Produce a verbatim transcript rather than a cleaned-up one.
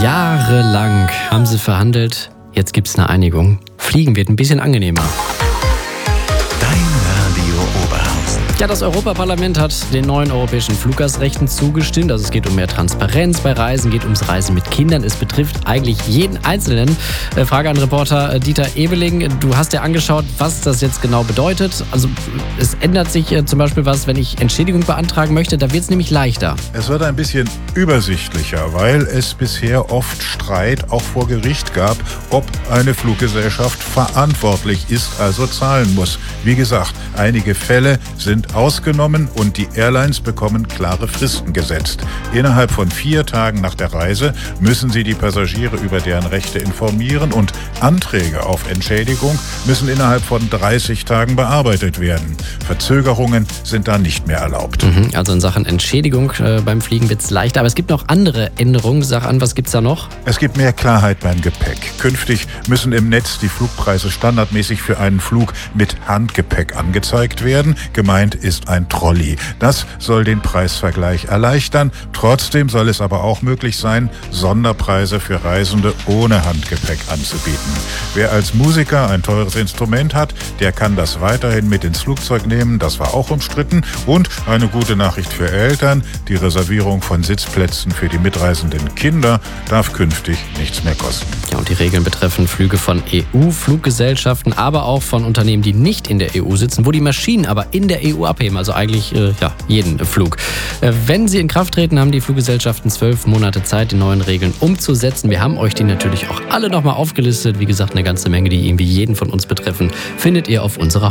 Jahrelang haben sie verhandelt, jetzt gibt's eine Einigung. Fliegen wird ein bisschen angenehmer. Dein Radio Oberhausen. Ja, das Europaparlament hat den neuen europäischen Fluggastrechten zugestimmt. Also es geht um mehr Transparenz bei Reisen, geht ums Reisen mit Kindern. Es betrifft eigentlich jeden Einzelnen. Äh, Frage an Reporter Dieter Ebeling. Du hast dir angeschaut, was das jetzt genau bedeutet. Also es ändert sich äh, zum Beispiel was, wenn ich Entschädigung beantragen möchte. Da wird es nämlich leichter. Es wird ein bisschen übersichtlicher, weil es bisher oft Streit auch vor Gericht gab, ob eine Fluggesellschaft verantwortlich ist, also zahlen muss. Wie gesagt, einige Fälle sind ausgenommen und die Airlines bekommen klare Fristen gesetzt. Innerhalb von vier Tagen nach der Reise müssen sie die Passagiere über deren Rechte informieren und Anträge auf Entschädigung müssen innerhalb von dreißig Tagen bearbeitet werden. Verzögerungen sind da nicht mehr erlaubt. Mhm, also in Sachen Entschädigung äh, beim Fliegen wird es leichter. Aber es gibt noch andere Änderungen. Sag an, was gibt's da noch? Es gibt mehr Klarheit beim Gepäck. Künftig müssen im Netz die Flugpreise standardmäßig für einen Flug mit Handgepäck angezeigt werden. Gemeint ist ein Trolley. Das soll den Preisvergleich erleichtern. Trotzdem soll es aber auch möglich sein, Sonderpreise für Reisende ohne Handgepäck anzubieten. Wer als Musiker ein teures Instrument hat, der kann das weiterhin mit ins Flugzeug nehmen. Das war auch umstritten. Und eine gute Nachricht für Eltern: Die Reservierung von Sitzplätzen für die mitreisenden Kinder darf künftig nichts mehr kosten. Ja, und die Regeln betreffen Flüge von E U-Fluggesellschaften, aber auch von Unternehmen, die nicht in der E U sitzen, wo die Maschinen aber in der E U abheben, also eigentlich äh, ja, jeden Flug. Äh, wenn sie in Kraft treten, haben die Fluggesellschaften zwölf Monate Zeit, die neuen Regeln umzusetzen. Wir haben euch die natürlich auch alle nochmal aufgelistet. Wie gesagt, eine ganze Menge, die irgendwie jeden von uns betreffen, findet ihr auf unserer